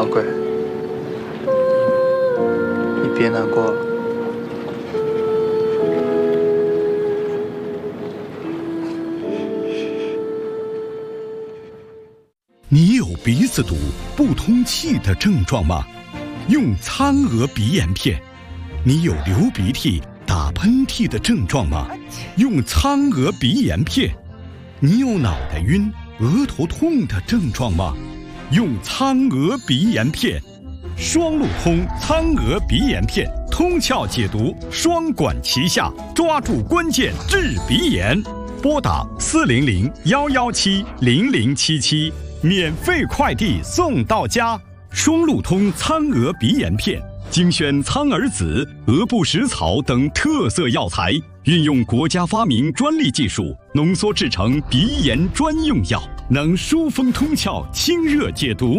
老鬼，你别难过。 你有鼻子堵、不通气的症状吗？用苍娥鼻炎片。你有流鼻涕、打喷嚏的症状吗？用苍娥鼻炎片。你有脑袋晕、额头痛的症状吗？用苍娥鼻炎片。双路通苍娥鼻炎片，通窍解毒，双管齐下，抓住关键治鼻炎。拨打400-117-0077，免费快递送到家。双路通苍娥鼻炎片，精选苍耳子、鹅不食草等特色药材，运用国家发明专利技术，浓缩制成鼻炎专用药，能疏风通窍、清热解毒。